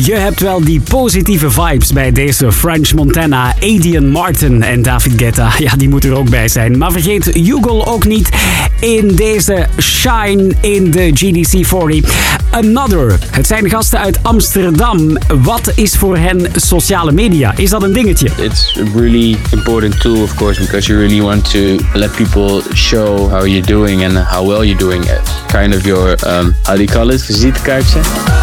Je hebt wel die positieve vibes bij deze French Montana, Adian Martin en David Guetta. Ja, die moet er ook bij zijn. Maar vergeet Yugal ook niet in deze Shine in de GDC40. Another. Het zijn gasten uit Amsterdam. Wat is voor hen sociale media? Is dat een dingetje? It's a really important tool, of course, because you really want to let people show how you're doing and how well you're doing it. Kind of your, how do you call it? Visitekaartje.